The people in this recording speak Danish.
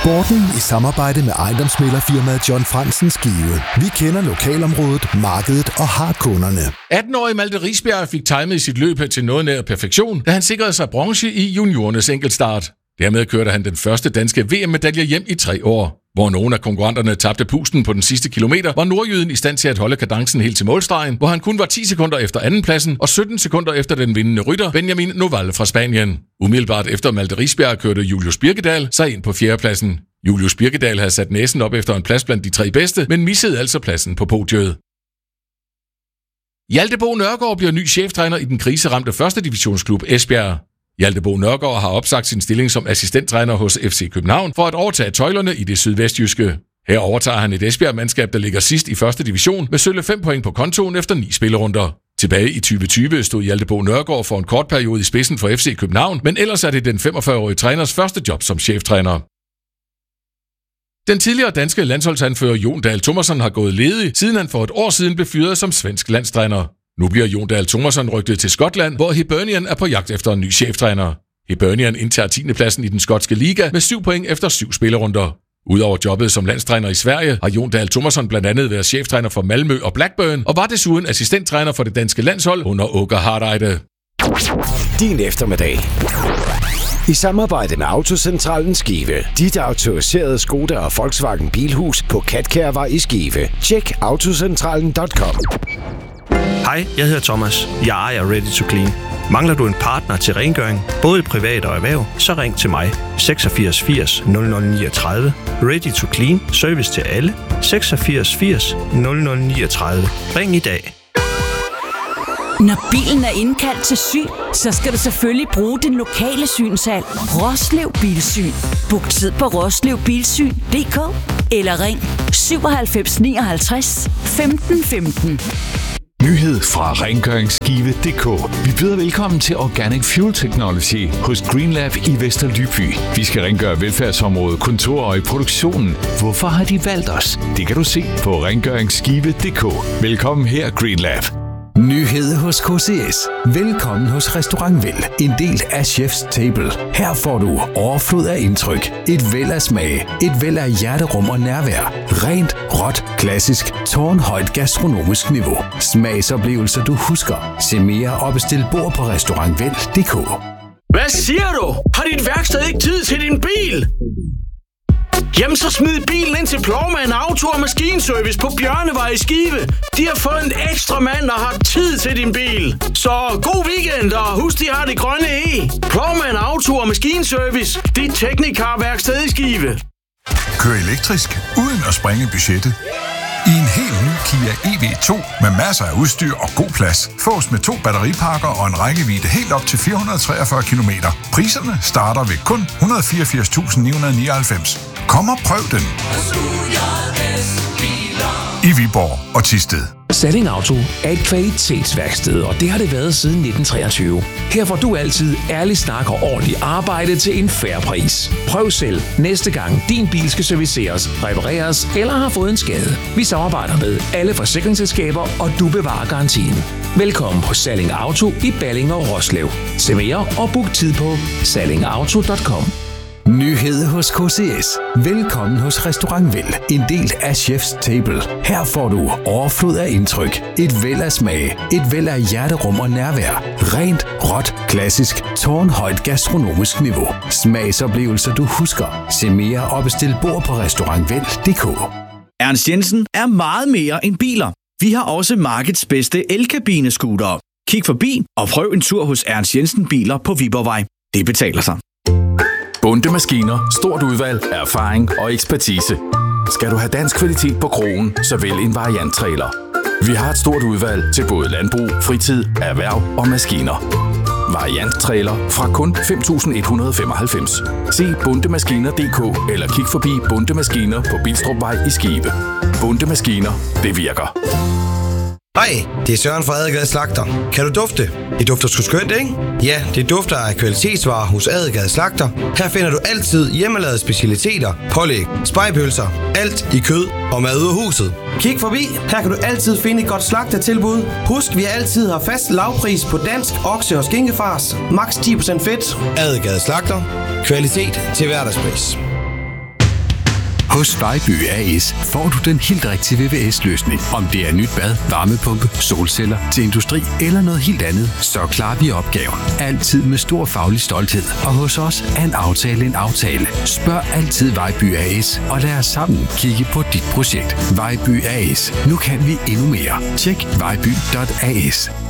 Sporten i samarbejde med ejendomsmæglerfirmaet John Fransen Skive. Vi kender lokalområdet, markedet og har kunderne. 18-årige Malte Risbjerg fik timet sit løb til noget nær perfektion, da han sikrede sig bronze i juniorernes enkeltstart. Dermed kørte han den første danske VM-medalje hjem i 3 år. Hvor nogle af konkurrenterne tabte pusten på den sidste kilometer, var nordjyden i stand til at holde kadencen helt til målstregen, hvor han kun var 10 sekunder efter andenpladsen og 17 sekunder efter den vindende rytter Benjamin Noval fra Spanien. Umiddelbart efter Malte Risbjerg kørte Julius Birkedal sig ind på 4. pladsen. Julius Birkedal havde sat næsen op efter en plads blandt de 3 bedste, men missede altså pladsen på podiet. Hjalte Bo Nørgaard bliver ny cheftræner i den kriseramte 1. divisionsklub Esbjerg. Hjalte Bo Nørgaard har opsagt sin stilling som assistenttræner hos FC København for at overtage tøjlerne i det sydvestjyske. Her overtager han et Esbjerg-mandskab, der ligger sidst i 1. division med sølle 5 point på kontoen efter 9 spillerunder. Tilbage i 2020 stod Hjalte Bo Nørgaard for en kort periode i spidsen for FC København, men ellers er det den 45-årige træners første job som cheftræner. Den tidligere danske landsholdsanfører Jon Dahl Tomasson har gået ledig, siden han for et år siden blev fyret som svensk landstræner. Nu bliver Jon Dahl Tomasson rygtet til Skotland, hvor Hibernian er på jagt efter en ny cheftræner. Hibernian indtager 10. pladsen i den skotske liga med 7 point efter 7 spillerunder. Udover jobbet som landstræner i Sverige, har Jon Dahl Tomasson blandt andet været cheftræner for Malmö og Blackburn, og var desuden assistenttræner for det danske landshold under Åke Hareide. Din eftermiddag. I samarbejde med Autocentralen Skive. Dit autoriserede Skoda og Volkswagen Bilhus på Katkærvej i Skive. Tjek autocentralen.com. Hej, jeg hedder Thomas. Jeg ejer Ready to Clean. Mangler du en partner til rengøring, både privat og erhverv, så ring til mig. 86 80 0039. Ready to Clean. Service til alle. 86 80 0039. Ring i dag. Når bilen er indkaldt til syn, så skal du selvfølgelig bruge din lokale synshal. Roslev Bilsyn. Book tid på roslevbilsyn.dk eller ring 97 59 15 15. Nyhed fra rengøringsskive.dk. Vi byder velkommen til Organic Fuel Technology hos GreenLab i Vesterlyby. Vi skal rengøre velfærdsområdet, kontorer og i produktionen. Hvorfor har de valgt os? Det kan du se på rengøringsskive.dk. Velkommen her, GreenLab. Nyhed hos KCS. Velkommen hos Restaurant Vel, en del af Chef's Table. Her får du overflod af indtryk, et væld af smag, et væld af hjerterum og nærvær. Rent, råt, klassisk, tårnhøjt gastronomisk niveau. Smagsoplevelser du husker. Se mere og bestil bord på restaurantvel.dk. Hvad siger du? Har dit værksted ikke tid til din bil? Jamen så smid bilen ind til Plovmand Auto og Maskinservice på Bjørnevej i Skive. De har fået en ekstra mand og har tid til din bil. Så god weekend, og husk de har det grønne E. Plovmand Auto og Maskinservice. Dit teknikerværksted i Skive. Kør elektrisk uden at sprænge budgettet. I en helt ny Kia EV2 med masser af udstyr og god plads. Fås med 2 batteripakker og en rækkevidde helt op til 443 km. Priserne starter ved kun 184.999. Kom og prøv den. I Viborg og Thisted. Salling Auto er et kvalitetsværksted, og det har det været siden 1923. Her får du altid ærlig snak og ordentligt arbejde til en fair pris. Prøv selv næste gang din bil skal serviceres, repareres eller har fået en skade. Vi samarbejder med alle forsikringsselskaber, og du bevarer garantien. Velkommen på Salling Auto i Balling og Roslev. Se mere og book tid på sallingauto.com. Nyhed hos KCS. Velkommen hos Restaurant Vel, en del af Chef's Table. Her får du overflod af indtryk, et væld af smag, et væld af hjerterum og nærvær. Rent, råt, klassisk, tårnhøjt gastronomisk niveau. Smagsoplevelser du husker. Se mere og bestil bord på restaurantvel.dk. Ernst Jensen er meget mere end biler. Vi har også markedets bedste elkabinescootere. Kig forbi og prøv en tur hos Ernst Jensen Biler på Viborgvej. Det betaler sig. Bunde Maskiner. Stort udvalg, erfaring og ekspertise. Skal du have dansk kvalitet på krogen, så vælg en varianttrailer. Vi har et stort udvalg til både landbrug, fritid, erhverv og maskiner. Varianttrailer fra kun 5.195. Se bundemaskiner.dk eller kig forbi Bunde Maskiner på Bilstrupvej i Skive. Bunde Maskiner, det virker. Hej, det er Søren fra Adelgade Slagter. Kan du dufte? Det dufter sgu skønt, ikke? Ja, det dufter af kvalitetsvarer hos Adelgade Slagter. Her finder du altid hjemmelavede specialiteter, pålæg, spegepølser, alt i kød og mad ud af huset. Kig forbi, her kan du altid finde et godt slagtertilbud. Husk, vi altid har fast lavpris på dansk okse- og skinkefars. Max 10% fedt. Adelgade Slagter. Kvalitet til hverdagspris. Hos Vejby AS får du den helt rigtige VVS-løsning. Om det er nyt bad, varmepumpe, solceller til industri eller noget helt andet, så klarer vi opgaven. Altid med stor faglig stolthed. Og hos os er en aftale en aftale. Spørg altid Vejby AS og lad os sammen kigge på dit projekt. Vejby AS. Nu kan vi endnu mere. Tjek vejby.as.